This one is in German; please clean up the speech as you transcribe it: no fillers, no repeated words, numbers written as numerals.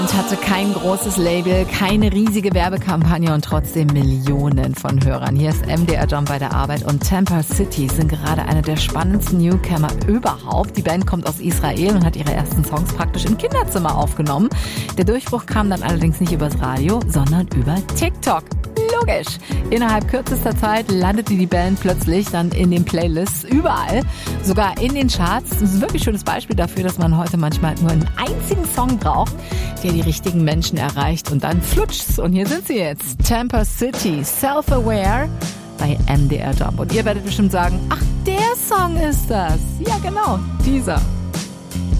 Und hatte kein großes Label, keine riesige Werbekampagne und trotzdem Millionen von Hörern. Hier ist MDR Jump bei der Arbeit und Temper City sind gerade eine der spannendsten Newcomer überhaupt. Die Band kommt aus Israel und hat ihre ersten Songs praktisch im Kinderzimmer aufgenommen. Der Durchbruch kam dann allerdings nicht übers Radio, sondern über TikTok. Logisch. Innerhalb kürzester Zeit landete die Band plötzlich dann in den Playlists überall, sogar in den Charts. Das ist ein wirklich schönes Beispiel dafür, dass man heute manchmal nur einen einzigen Song braucht, der die richtigen Menschen erreicht und dann flutscht's. Und hier sind sie jetzt. Temper City, Self-Aware bei MDR Jump. Und ihr werdet bestimmt sagen, ach, der Song ist das. Ja, genau, dieser.